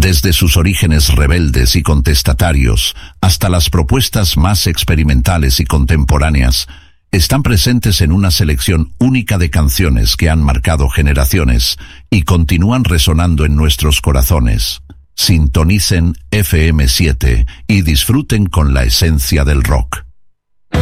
Desde sus orígenes rebeldes y contestatarios hasta las propuestas más experimentales y contemporáneas, están presentes en una selección única de canciones que han marcado generaciones y continúan resonando en nuestros corazones. Sintonicen FM7 y disfruten con la esencia del rock.